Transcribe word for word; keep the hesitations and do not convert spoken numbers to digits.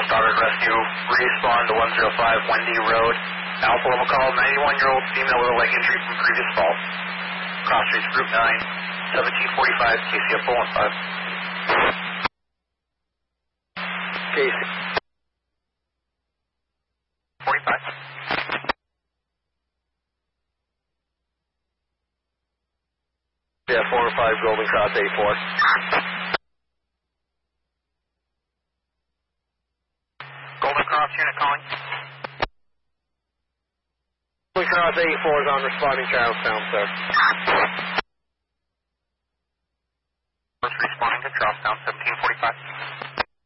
Stoddard Rescue. Respawn to one oh five Wendy Road. Alpha Lima call, ninety-one-year-old female with a leg injury from previous fall. Cross Streets, Group nine, seventeen forty-five, K C F four one five. Casey. forty-five. Yeah, four oh five, Golden Cross eight four. Golden Cross unit calling. Golden Cross eight four is on responding Charlestown, sir. First responding to Charlestown, seventeen forty-five.